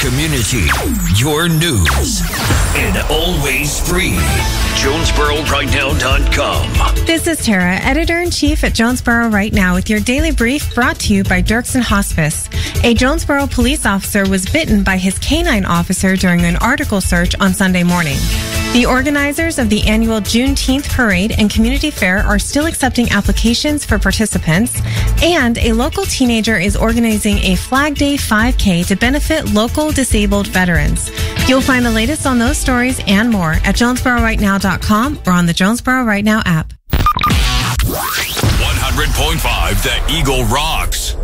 community, your news, and always free. JonesboroRightNow.com. This is Tara, Editor-in-Chief at Jonesboro Right Now with your daily brief brought to you by Dirksen Hospice. A Jonesboro police officer was bitten by his canine officer during an article search on Sunday morning. The organizers of the annual Juneteenth Parade and Community Fair are still accepting applications for participants, and a local teenager is organizing a Flag Day 5K to benefit local disabled veterans. You'll find the latest on those stories and more at JonesboroRightNow.com or on the Jonesboro Right Now app. 100.5 The Eagle rocks.